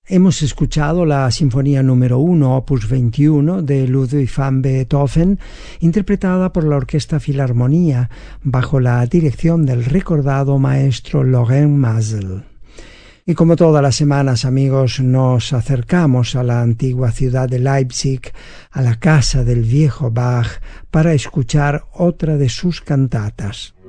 Hemos escuchado la Sinfonía número 1, opus 21, de Ludwig van Beethoven, interpretada por la Orquesta Filarmonía, bajo la dirección del recordado maestro Lorin Maazel. Y como todas las semanas, amigos, nos acercamos a la antigua ciudad de Leipzig, a la casa del viejo Bach, para escuchar otra de sus cantatas.